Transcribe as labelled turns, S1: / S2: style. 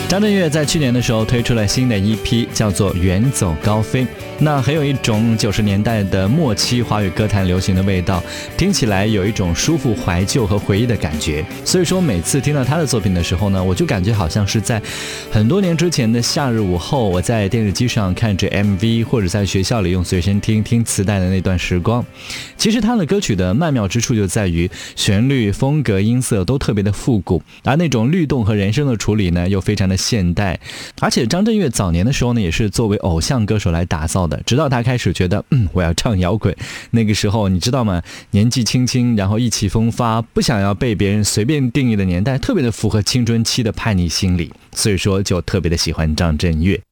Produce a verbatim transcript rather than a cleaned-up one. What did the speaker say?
S1: 张震岳在去年的时候推出了新的一批，叫做《远走高飞》，那很有一种九十年代的末期华语歌坛流行的味道，听起来有一种舒服怀旧和回忆的感觉。所以说每次听到他的作品的时候呢，我就感觉好像是在很多年之前的夏日午后，我在电视机上看着 M V， 或者在学校里用随身听听磁带的那段时光。其实他的歌曲的曼妙之处就在于旋律、风格、音色都特别的复古，而那种律动和人声的处理呢又非常的现代。而且张震岳早年的时候呢，也是作为偶像歌手来打造的，直到他开始觉得嗯，我要唱摇滚，那个时候你知道吗，年纪轻轻，然后意气风发，不想要被别人随便定义的年代，特别的符合青春期的叛逆心理，所以说就特别的喜欢张震岳。